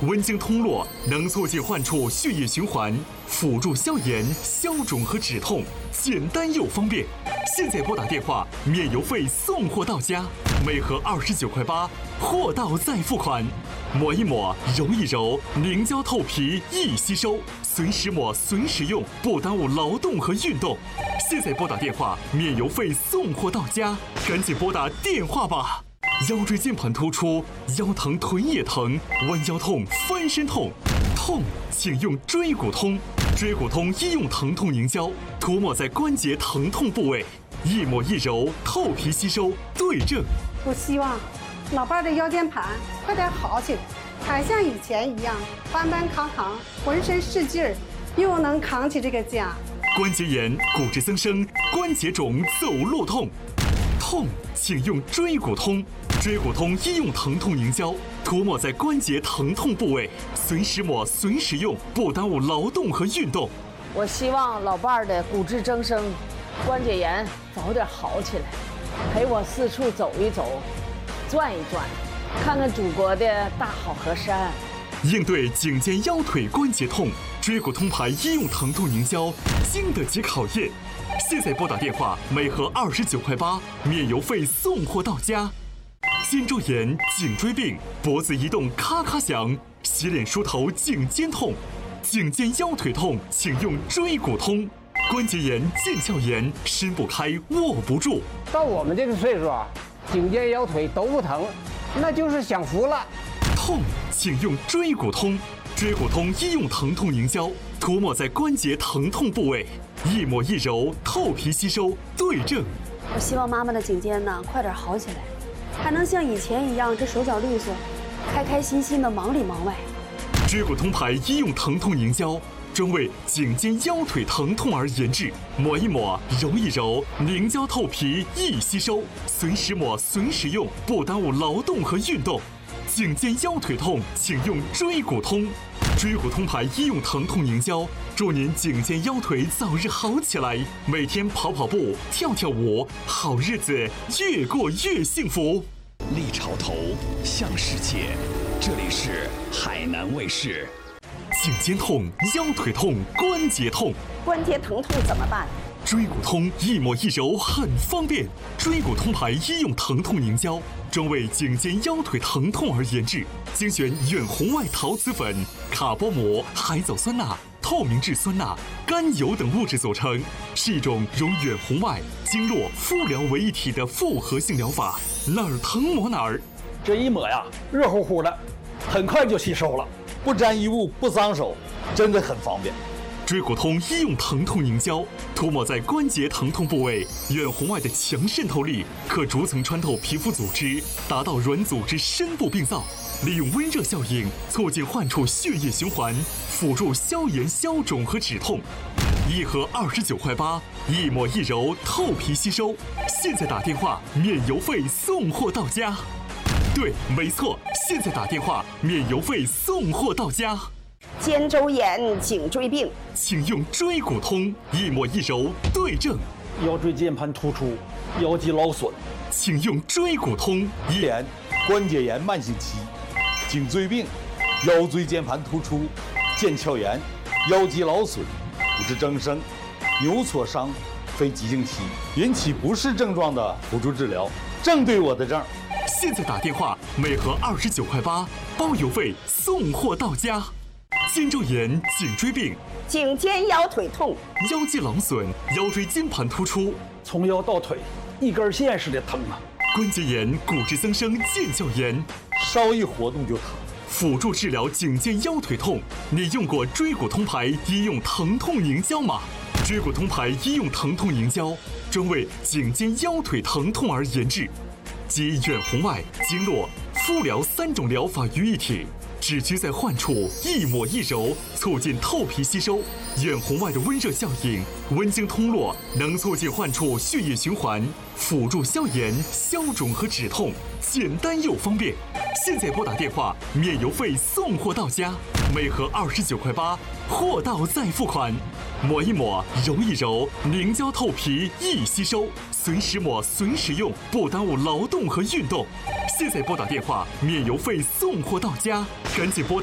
温经通络，能促进患处血液循环，辅助消炎、消肿和止痛，简单又方便。现在拨打电话，免邮费送货到家，每盒29.8块，货到再付款。抹一抹，揉一揉，凝胶透皮，易吸收，随时抹随时用，不耽误劳动和运动。现在拨打电话，免邮费送货到家，赶紧拨打电话吧。腰椎间盘突出，腰疼臀也疼，弯腰痛、翻身痛，痛请用椎骨通。椎骨通医用疼痛凝胶，涂抹在关节疼痛部位，一抹一揉，透皮吸收，对症。 我希望老伴的腰间盘快点好起来，还像以前一样搬搬扛扛，浑身是劲儿，又能扛起这个家。 关节炎、骨质增生、关节肿、走路痛，痛请用椎骨通。椎骨通医用疼痛凝胶，涂抹在关节疼痛部位，随时抹随时用，不耽误劳动和运动。 我希望老伴儿的骨质增生、关节炎早点好起来，陪我四处走一走，转一转，看看祖国的大好河山。 应对颈肩腰腿关节痛，椎骨通牌医用疼痛凝胶经得起考验。现在拨打电话，每盒29.8块，免邮费送货到家。肩周炎、颈椎病、脖子移动咔咔响，洗脸梳头颈肩痛，颈肩腰腿痛请用椎骨通。关节炎、腱鞘炎，伸不开握不住。 到我们这个岁数啊，颈肩腰腿都不疼，那就是享福了。 痛请用椎骨通。椎骨通医用疼痛凝胶，涂抹在关节疼痛部位，一抹一揉，透皮吸收，对症。 我希望妈妈的颈肩呢快点好起来，还能像以前一样这手脚利索，开开心心的忙里忙外。 椎骨通牌医用疼痛凝胶，专为颈肩腰腿疼痛而研制，抹一抹，揉一揉，凝胶透皮，易吸收，随时抹随时用，不耽误劳动和运动。颈肩腰腿痛请用椎骨通。椎骨通牌医用疼痛凝胶，祝您颈肩腰腿早日好起来，每天跑跑步、跳跳舞，好日子越过越幸福。 立潮头向世界，这里是海南卫视。 颈肩痛、腰腿痛、关节痛， 关节疼痛怎么办？ 椎骨通一抹一揉很方便。椎骨通牌医用疼痛凝胶，专为颈肩腰腿疼痛而研制，精选远红外陶瓷粉、卡波膜、海藻酸钠、透明质酸钠、甘油等物质组成，是一种融远红外、经络、敷疗为一体的复合性疗法，哪儿疼抹哪儿。 这一抹呀，热乎乎的，很快就吸收了，不沾衣物，不脏手，真的很方便。 椎骨通医用疼痛凝胶，涂抹在关节疼痛部位，远红外的强渗透力可逐层穿透皮肤组织，达到软组织深部病灶，利用温热效应促进患处血液循环，辅助消炎、消肿和止痛。一盒29.8块，一抹一揉，透皮吸收。现在打电话，免邮费送货到家。对，没错，现在打电话，免邮费送货到家。 肩周炎、颈椎病， 请用椎骨通，一抹一揉，对症。 腰椎间盘突出、腰肌劳损， 请用椎骨通。 炎、关节炎慢性期、颈椎病、腰椎间盘突出、腱鞘炎、腰肌劳损、骨质增生、扭挫伤，非急性期，引起不适症状的辅助治疗，正对我的症。 现在打电话，每盒29.8块，包邮费送货到家。肩周炎、颈椎病、 颈肩腰腿痛、 腰肌劳损、腰椎间盘突出， 从腰到腿一根线似的疼啊！ 关节炎、骨质增生、腱鞘炎， 稍一活动就疼。 辅助治疗颈肩腰腿痛，你用过椎骨通牌医用疼痛凝胶吗？椎骨通牌医用疼痛凝胶，专为颈肩腰腿疼痛而研制，集远红外、经络、敷疗3种疗法于一体。只需在患处一抹一揉，促进透皮吸收。远红外的温热效应，温经通络，能促进患处血液循环，辅助消炎、消肿和止痛，简单又方便。现在拨打电话，免邮费送货到家，每盒29.8块，货到再付款。抹一抹，揉一揉，凝胶透皮，易吸收，随时抹随时用，不耽误劳动和运动。现在拨打电话，免邮费送货到家，赶紧拨。